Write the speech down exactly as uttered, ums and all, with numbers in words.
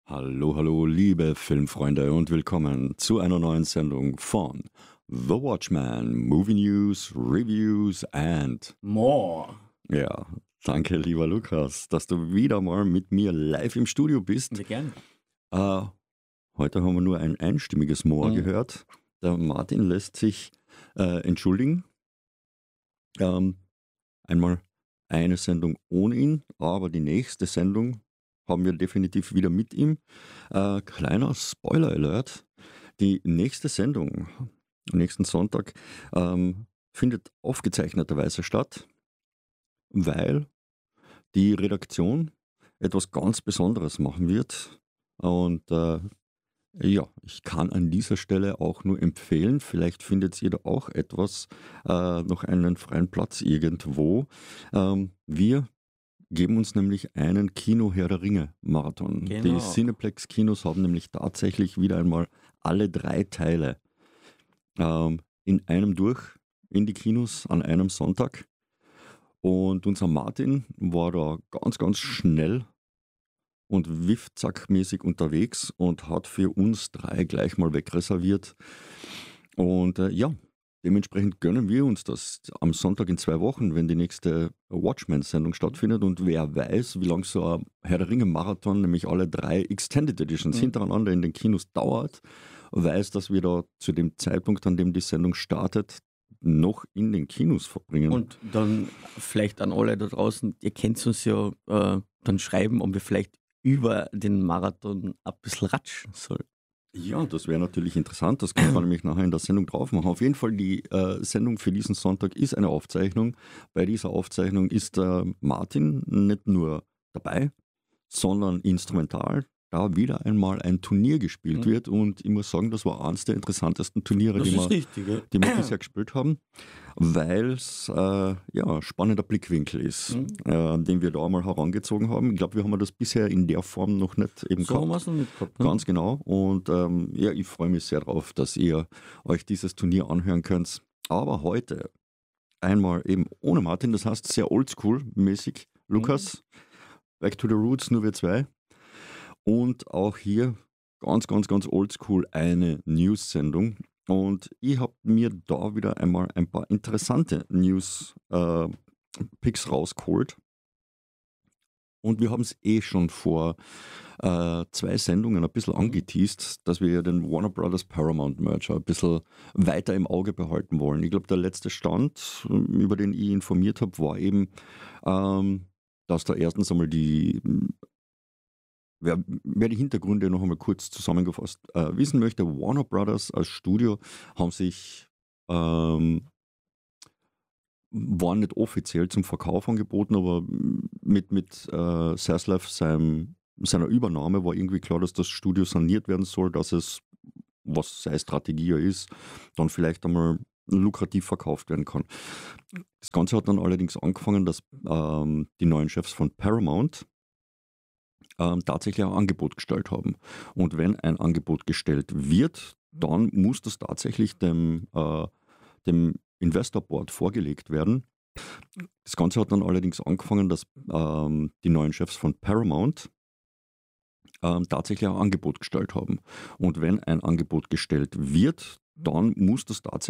Hallo, hallo, liebe Filmfreunde und willkommen zu einer neuen Sendung von The Watchman, Movie News, Reviews and More. ja, danke lieber Lukas, dass du wieder mal mit mir live im Studio bist. Sehr gerne. Äh, heute haben wir nur ein einstimmiges More Mhm. gehört. Der Martin lässt sich äh, entschuldigen. Ähm, einmal eine Sendung ohne ihn, aber die nächste Sendung haben wir definitiv wieder mit ihm. Äh, kleiner Spoiler-Alert: Die nächste Sendung, nächsten Sonntag, ähm, findet aufgezeichneterweise statt, weil die Redaktion etwas ganz Besonderes machen wird. Und äh, ja, ich kann an dieser Stelle auch nur empfehlen, vielleicht findet ihr da auch etwas, äh, noch einen freien Platz irgendwo. Ähm, wir geben uns nämlich einen Kino-Herr der Ringe-Marathon. Die Genau. Cineplex-Kinos haben nämlich tatsächlich wieder einmal alle drei Teile ähm, in einem durch, in die Kinos an einem Sonntag. Und unser Martin war da ganz, ganz schnell und wiff-zack-mäßig unterwegs und hat für uns drei gleich mal wegreserviert. Und äh, ja, dementsprechend gönnen wir uns das am Sonntag in zwei Wochen, wenn die nächste Watchmen-Sendung stattfindet. Und wer weiß, wie lange so ein Herr der Ringe-Marathon, nämlich alle drei Extended Editions Mhm. hintereinander in den Kinos dauert, weiß, dass wir da zu dem Zeitpunkt, an dem die Sendung startet, noch in den Kinos verbringen. Und dann vielleicht an alle da draußen, ihr kennt uns ja, äh, dann schreiben, ob wir vielleicht über den Marathon ein bisschen ratschen sollen. Ja, das wäre natürlich interessant. Das können wir nämlich nachher in der Sendung drauf machen. Auf jeden Fall, die äh, Sendung für diesen Sonntag ist eine Aufzeichnung. Bei dieser Aufzeichnung ist äh, Martin nicht nur dabei, sondern instrumental, da wieder einmal ein Turnier gespielt Mhm. wird. Und ich muss sagen, das war eines der interessantesten Turniere, Das die ist wir, richtig, ja. die wir bisher gespielt haben, weil es äh, ja, ein spannender Blickwinkel ist, Mhm. äh, den wir da mal herangezogen haben. Ich glaube, wir haben das bisher in der Form noch nicht eben So haben wir gehabt. es noch nicht gehabt. Ne? Ganz genau. Und ähm, ja, ich freue mich sehr darauf, dass ihr euch dieses Turnier anhören könnt. Aber heute einmal eben ohne Martin, das heißt sehr oldschool-mäßig. Lukas, Back to the Roots, nur wir zwei. Und auch hier ganz, ganz, ganz oldschool eine News-Sendung. Und ich habe mir da wieder einmal ein paar interessante News-Picks rausgeholt. Und wir haben es eh schon vor äh, zwei Sendungen ein bisschen Mhm. angeteased, dass wir ja den Warner Brothers Paramount Merger ein bisschen weiter im Auge behalten wollen. Ich glaube, der letzte Stand, über den ich informiert habe, war eben, ähm, dass da erstens einmal die, wer, wer die Hintergründe noch einmal kurz zusammengefasst äh, wissen möchte, Warner Brothers als Studio haben sich ähm, waren nicht offiziell zum Verkauf angeboten, aber mit, mit äh, Zaslav, seinem, seiner Übernahme, war irgendwie klar, dass das Studio saniert werden soll, dass es, was seine Strategie ja ist, dann vielleicht einmal lukrativ verkauft werden kann. Das Ganze hat dann allerdings angefangen, dass ähm, die neuen Chefs von Paramount ähm, tatsächlich ein Angebot gestellt haben. Und wenn ein Angebot gestellt wird, dann muss das tatsächlich dem, äh, dem Investor Board vorgelegt werden. Das Ganze hat dann allerdings angefangen, dass ähm, die neuen Chefs von Paramount ähm, tatsächlich ein Angebot gestellt haben. Und wenn ein Angebot gestellt wird, dann muss das tatsächlich